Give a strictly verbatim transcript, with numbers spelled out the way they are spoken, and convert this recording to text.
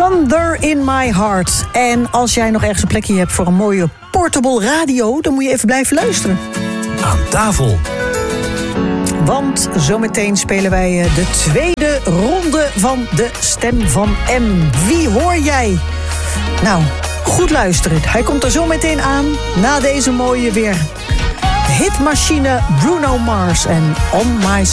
Thunder in My Heart. En als jij nog ergens een plekje hebt voor een mooie portable radio, dan moet je even blijven luisteren. Aan tafel. Want zometeen spelen wij de tweede ronde van de Stem van M. Wie hoor jij? Nou, goed luisteren. Hij komt er zo meteen aan na deze mooie weer hitmachine Bruno Mars en On My